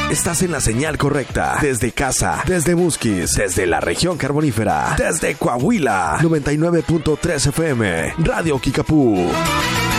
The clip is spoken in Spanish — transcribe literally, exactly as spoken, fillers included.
Estás en la señal correcta. Desde casa, desde Musquis, desde la región carbonífera, desde Coahuila. noventa y nueve punto tres F M, Radio Kickapoo.